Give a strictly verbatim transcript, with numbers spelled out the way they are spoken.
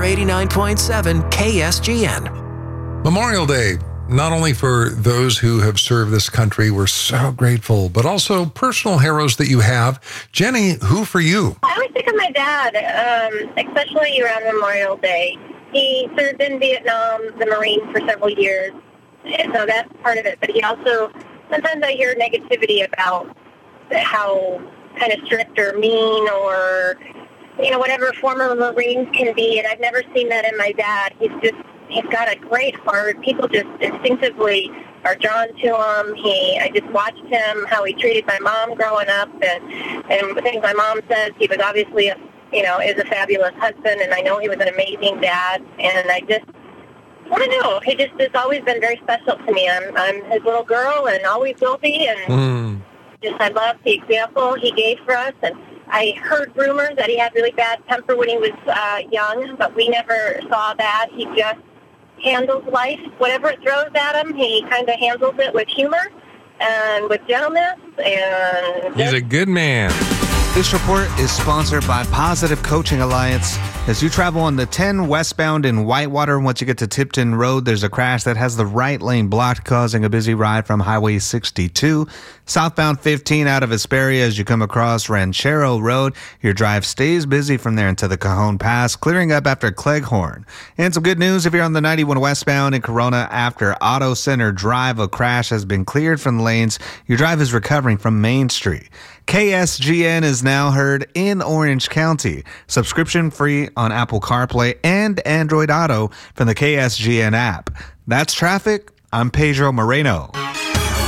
eighty-nine point seven K S G N. Memorial Day, not only for those who have served this country, we're so grateful, but also personal heroes that you have. Jenny, who for you? I always think of my dad, um, especially around Memorial Day. He served in Vietnam, the Marine, for several years, and so that's part of it. But he also, sometimes I hear negativity about how kind of strict or mean or, you know, whatever former Marines can be, and I've never seen that in my dad. He's just, he's got a great heart. People just instinctively are drawn to him. He, I just watched him, how he treated my mom growing up, and, and the things my mom says. He was obviously, a, you know, is a fabulous husband, and I know he was an amazing dad, and I just, I don't know, he just has always been very special to me. I'm, I'm his little girl and always will be, and mm. just I love the example he gave for us, and I heard rumors that he had really bad temper when he was uh, young, but we never saw that. He just handles life. Whatever it throws at him, he kind of handles it with humor and with gentleness. And he's a good man. This report is sponsored by Positive Coaching Alliance. As you travel on the ten westbound in Whitewater, once you get to Tipton Road, there's a crash that has the right lane blocked, causing a busy ride from Highway sixty-two. Southbound fifteen out of Hesperia as you come across Ranchero Road. Your drive stays busy from there into the Cajon Pass, clearing up after Cleghorn. And some good news if you're on the ninety-one westbound in Corona after Auto Center Drive, a crash has been cleared from the lanes. Your drive is recovering from Main Street. K S G N is now heard in Orange County. Subscription free on Apple CarPlay and Android Auto from the K S G N app. That's traffic. I'm Pedro Moreno.